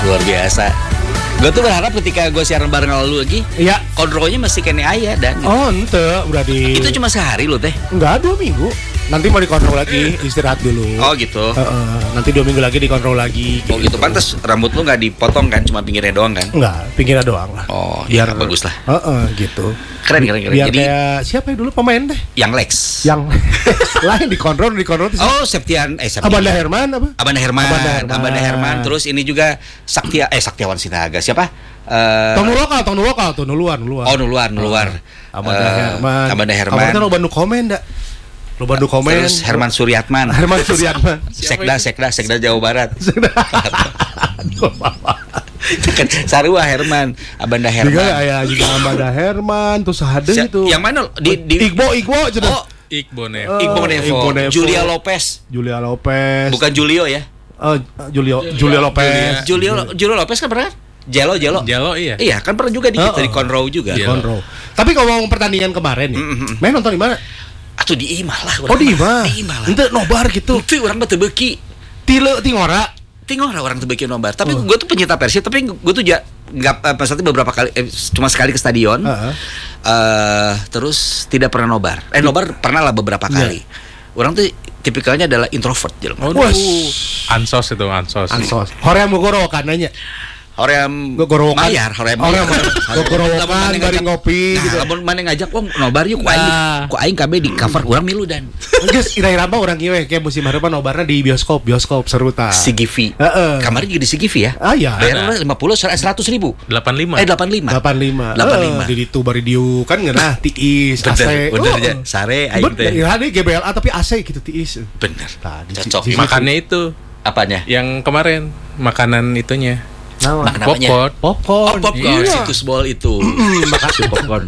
Luar biasa. Gue tuh berharap ketika gue siaran bareng sama lu lagi, Iya. kontrolnya masih kene aya dan. Oh, ente udah di. Itu cuma sehari lu teh. Enggak, 2 minggu. Nanti mau dikontrol lagi, istirahat dulu. Oh gitu. Nanti 2 minggu lagi dikontrol lagi. Oh gitu. Pantes rambut lu nggak dipotong kan, cuma pinggirnya doang kan? Enggak, pinggirnya doang lah. Oh, biar ya, bagus lah. Gitu. Keren. Biar Jadi kayak siapa ya dulu pemain deh? yang Lex. Yang lain dikontrol tuh. Oh, Septian. Abanda Herman apa? Abanda Herman. Terus ini juga Saktiawan Sinaga. Siapa? Tonu lokal. Oh, Nuluar. Abanda Herman. Kamu kan lo bantu komen dah. Lo bantu komen. Terus Herman Suryatman. Sekda Jawa Barat. Sarua Herman, Abanda Herman. Juga Abanda Herman, terus ada itu. Yang mana? Di Igbo cenah. Oh, Igbo Nevo. Julia Lopez. Bukan Julio ya? Julia Lopez. Julio Lopez kan pernah? Jelo iya. Iya, kan pernah juga di kita di Conroe juga. Tapi kalau ngomong pertandingan kemarin nih, main nonton di mana? Atuh di imah lah. Oh di imah. Ente nobar gitu. Itu orang mah teu beuki. Tingora orang teu beuki nobar. Tapi gue tuh pencinta Persib, tapi gue tuh nggak maksudnya beberapa kali cuma sekali ke stadion. Terus tidak pernah nobar. Nobar pernah lah beberapa kali. Orang tuh tipikalnya adalah introvert jelema. Ansos. Hoream gogoro kananya. Hoream gogorokan. Mayar, gogorokan bari ngopi gitu. Lamun mana ngajak nobar yuk ku aing kabeh di cover urang milu dan. Geus ira-ira urang ieu we kayak musim hareup nobarna di bioskop seru tah. CGV. Kemarin juga di CGV ya? Iya. Bayar 100 ribu. 85. 85. Di ditu bari diu kan ngeunah tiis AC. Bener ya. Sare aing teh. Bener ya GBLA tapi AC gitu tiis. Bener. Cocok. Makannya itu. Apanya? Yang kemarin makanan itunya. Popcorn. Situs bol itu. Makasih popcorn.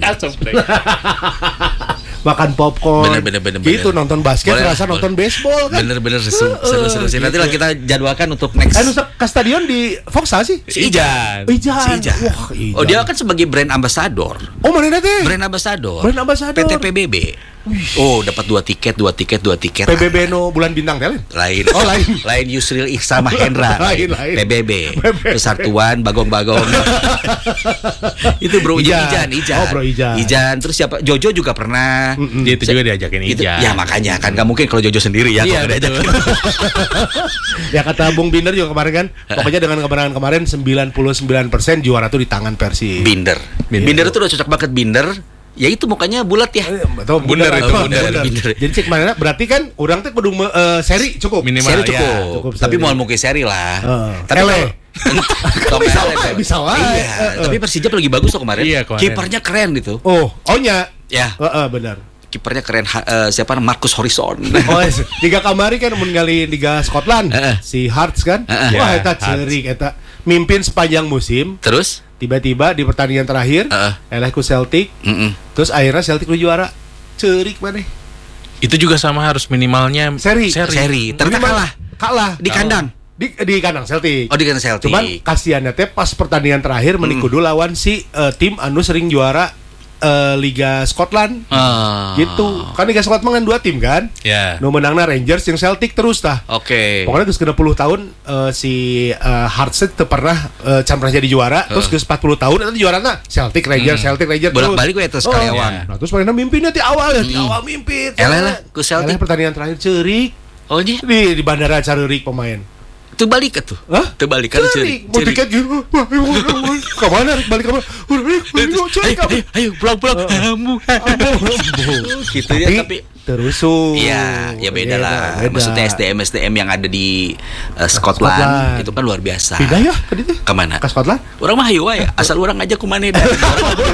Makan popcorn. Bener. Gitu nonton basket rasa nonton baseball kan. Bener seru. Nanti lah kita jadwalkan untuk next. Ke stadion di Foxa sih? Si Ijan. Wah, Ijan. Oh, dia kan sebagai brand ambassador. Oh, mana teh? Brand ambassador. PT PBB. Oh, dapat 2 tiket. PBB no bulan bintang talent. Lain. Oh, lain. Lain Yusril Ihsan Mahendra. Lain. PBB. Persatuan Bagong-Bagong. Itu Bro Ijan. Oh, Bro Ijan. Ijan. Terus siapa? Jojo juga pernah. Dia itu juga diajakin Ijan. Ya makanya kan nggak mungkin kalau Jojo sendiri ya. Iya, betul. Ya kata Bung Binder juga kemarin kan. Pokoknya dengan kemenangan kemarin 99% juara tuh di tangan Persib. Binder itu udah cocok banget Binder. Ya itu mukanya bulat ya. Betul, Bunder. Jadi cek mana berarti kan orang teh kudu seri cukup. Minimal seri cukup. Tapi mau mungkin seri lah. Tapi bisa wae. Tapi Persija lagi bagus loh kemarin. Iya, kemarin. Kipernya keren gitu. Nya. Ya. Benar. Kipernya keren. Siapa? Marcus Horizon. Tiga kamari kan menggali Liga Scotland. Si Hearts kan. Wah, eta ceurik eta. Mimpin sepanjang musim. Terus tiba-tiba di pertandingan terakhir eleh ku Celtic. Terus akhirnya Celtic lu juara. Ceurik maneh. Itu juga sama harus minimalnya seri. Ternyata kalah di kandang. Di kandang Celtic. Oh, di kandang Celtic. Cuman kasihannya teh pas pertandingan terakhir menik kudu lawan si tim anu sering juara Liga Scotland. Gitu. Kan Liga Scotland kan 2 tim kan? Ya. Nu menangna Rangers yang Celtic terus tah. Oke. Pokoknya geus 60 tahun si Hearts teu pernah can pernah jadi juara, terus geus 40 tahun eta juarana Celtic Rangers terus. Bolak-balik we terus karyawan. Nah, terus paling mimpinnya di awal awal mimpin. Lah ku Celtic pertandingan terakhir ceurik. Oh nya di bandara Careurik pemain. Itu balik tuh. Tuh balik kan ceurik. Mau tiket gitu. Ke mana balik ke mana? Ayo pulang. Gitu ya tapi terus Iya, ya beda lah. Maksudnya SDM yang ada di Scotland itu kan luar biasa. Pindah ya tadi tuh. Kemana? Ke Scotland? Orang mah hayu ya, asal orang aja ku maneh dah.